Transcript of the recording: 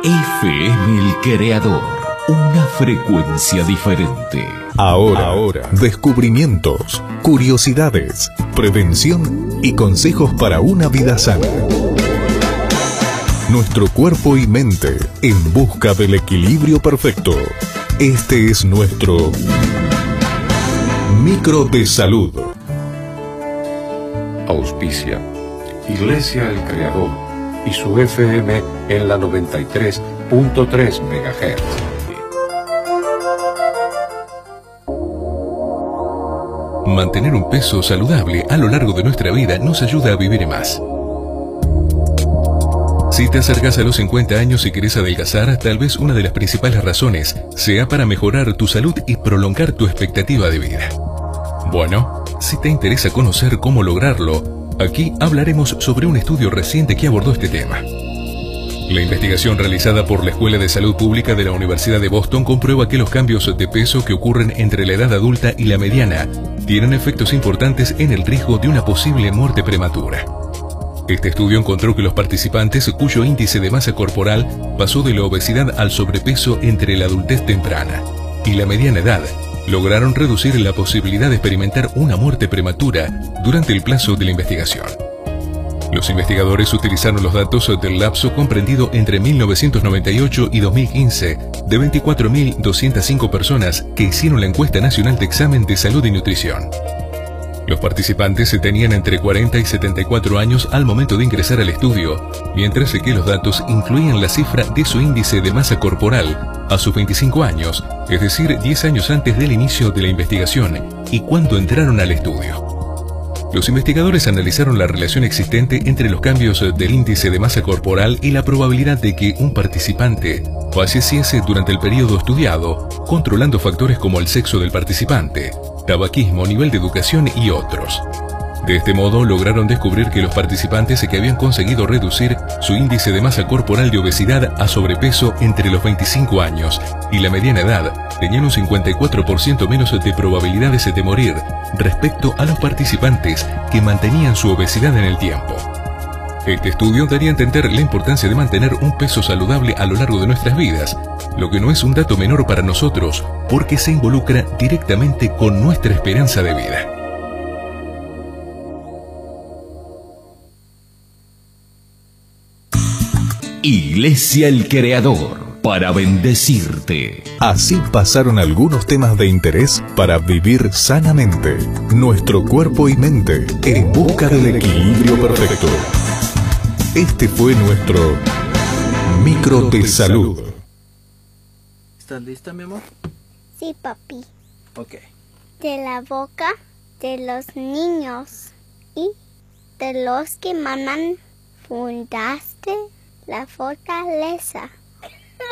FM El Creador, una frecuencia diferente. Ahora, descubrimientos, curiosidades, prevención y consejos para una vida sana. Nuestro cuerpo y mente en busca del equilibrio perfecto. Este es nuestro Micro de Salud. Auspicia Iglesia El Creador y su FM en la 93.3 MHz. Mantener un peso saludable a lo largo de nuestra vida nos ayuda a vivir más. Si te acercas a los 50 años y querés adelgazar, tal vez una de las principales razones sea para mejorar tu salud y prolongar tu expectativa de vida. Bueno, si te interesa conocer cómo lograrlo, aquí hablaremos sobre un estudio reciente que abordó este tema. La investigación realizada por la Escuela de Salud Pública de la Universidad de Boston comprueba que los cambios de peso que ocurren entre la edad adulta y la mediana tienen efectos importantes en el riesgo de una posible muerte prematura. Este estudio encontró que los participantes cuyo índice de masa corporal pasó de la obesidad al sobrepeso entre la adultez temprana y la mediana edad lograron reducir la posibilidad de experimentar una muerte prematura durante el plazo de la investigación. Los investigadores utilizaron los datos del lapso comprendido entre 1998 y 2015 de 24.205 personas que hicieron la encuesta nacional de examen de salud y nutrición. Los participantes tenían entre 40 y 74 años al momento de ingresar al estudio, mientras que los datos incluían la cifra de su índice de masa corporal a sus 25 años, es decir, 10 años antes del inicio de la investigación y cuando entraron al estudio. Los investigadores analizaron la relación existente entre los cambios del índice de masa corporal y la probabilidad de que un participante falleciese durante el periodo estudiado, controlando factores como el sexo del participante, tabaquismo, nivel de educación y otros. De este modo, lograron descubrir que los participantes que habían conseguido reducir su índice de masa corporal de obesidad a sobrepeso entre los 25 años y la mediana edad tenían un 54% menos de probabilidades de morir respecto a los participantes que mantenían su obesidad en el tiempo. Este estudio daría a entender la importancia de mantener un peso saludable a lo largo de nuestras vidas, lo que no es un dato menor para nosotros porque se involucra directamente con nuestra esperanza de vida. Iglesia El Creador, para bendecirte. Así pasaron algunos temas de interés para vivir sanamente. Nuestro cuerpo y mente en busca del equilibrio perfecto. Este fue nuestro Micro de Salud. ¿Estás lista, mi amor? Sí, papi. Ok. De la boca de los niños y de los que maman fundaste la fortaleza.